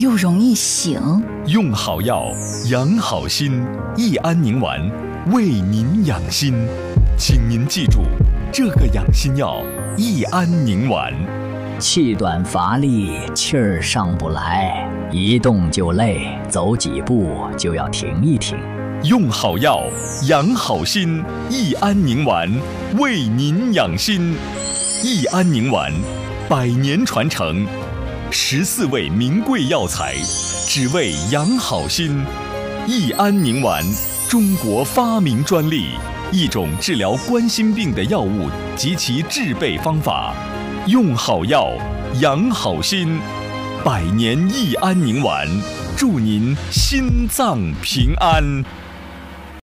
又容易醒。 用好药养好心，益安宁丸为您养心。请您记住，这个养心药益安宁丸。 气短乏力，气儿上不来，一动就累，走几步就要停一停。 用好药养好心，益安宁丸为您养心。益安宁丸100年传承，14味名贵药材，只为养好心。益安宁丸，中国发明专利，一种治疗冠心病的药物及其制备方法。用好药养好心，100年益安宁丸，祝您心脏平安。